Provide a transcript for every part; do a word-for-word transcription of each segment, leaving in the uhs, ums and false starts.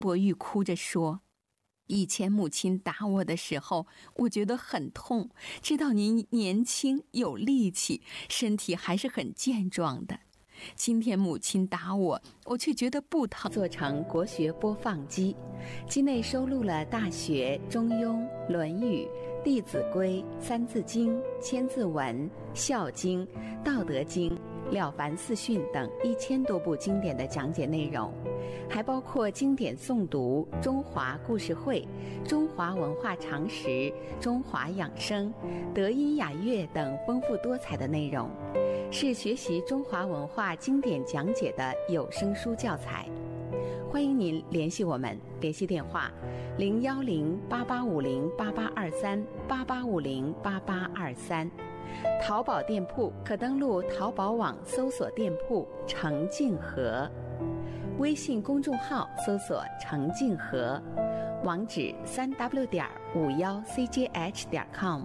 伯玉哭着说，以前母亲打我的时候，我觉得很痛，知道您年轻有力气，身体还是很健壮的。今天母亲打我，我却觉得不疼。做成国学播放机，机内收录了《大学》《中庸》《论语》《弟子规》《三字经》《千字文》《孝经》《道德经》《了凡四训》等一千多部经典的讲解内容，还包括经典诵读、中华故事会、中华文化常识、中华养生、德音雅乐等丰富多彩的内容，是学习中华文化经典讲解的有声书教材。欢迎您联系我们，联系电话零幺零八八五零八八二三八八五零八八二三。淘宝店铺可登录淘宝网搜索店铺程静和，微信公众号搜索程静和，网址三 w 点五幺 c j h 点 com。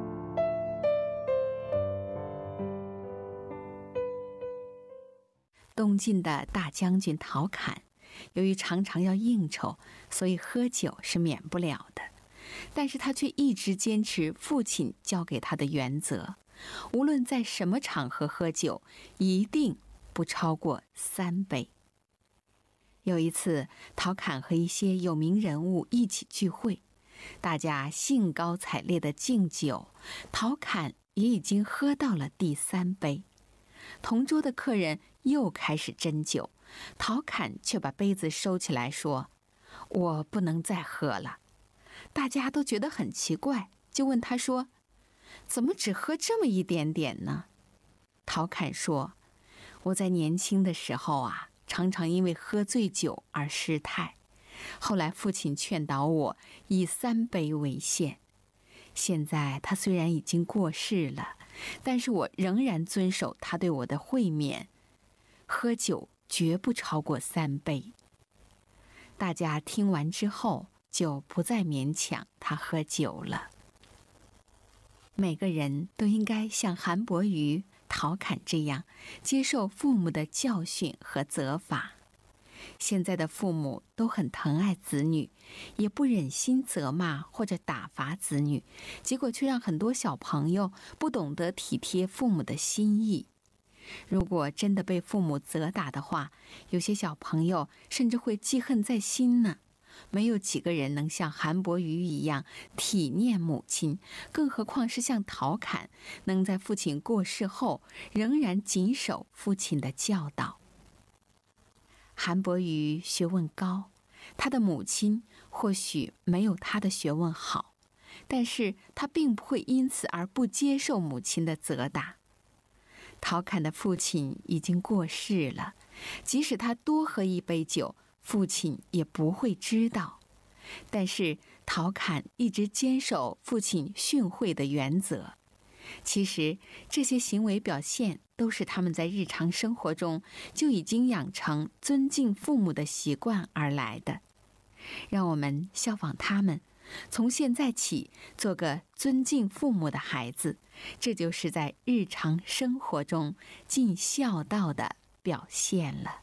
东晋的大将军陶侃，由于常常要应酬，所以喝酒是免不了的。但是他却一直坚持父亲教给他的原则，无论在什么场合喝酒，一定不超过三杯。有一次，陶侃和一些有名人物一起聚会，大家兴高采烈地敬酒，陶侃也已经喝到了第三杯。同桌的客人又开始斟酒，陶侃却把杯子收起来说：“我不能再喝了。”大家都觉得很奇怪，就问他说：“怎么只喝这么一点点呢？”陶侃说：“我在年轻的时候啊，常常因为喝醉酒而失态，后来父亲劝导我以三杯为限。现在他虽然已经过世了，但是我仍然遵守他对我的会勉，喝酒绝不超过三杯。”大家听完之后就不再勉强他喝酒了。每个人都应该像韩伯瑜、陶侃这样，接受父母的教训和责罚。现在的父母都很疼爱子女，也不忍心责骂或者打罚子女，结果却让很多小朋友不懂得体贴父母的心意。如果真的被父母责打的话，有些小朋友甚至会记恨在心呢。没有几个人能像韩伯瑜一样体念母亲，更何况是像陶侃，能在父亲过世后仍然谨守父亲的教导。韩伯瑜学问高，他的母亲或许没有他的学问好，但是他并不会因此而不接受母亲的责打。陶侃的父亲已经过世了，即使他多喝一杯酒，父亲也不会知道。但是陶侃一直坚守父亲训诲的原则。其实这些行为表现都是他们在日常生活中就已经养成尊敬父母的习惯而来的。让我们效仿他们，从现在起做个尊敬父母的孩子，这就是在日常生活中尽孝道的表现了。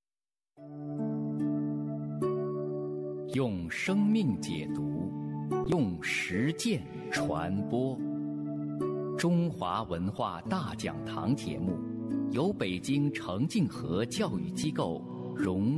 用生命解读，用实践传播。中华文化大讲堂节目由北京程静和教育机构荣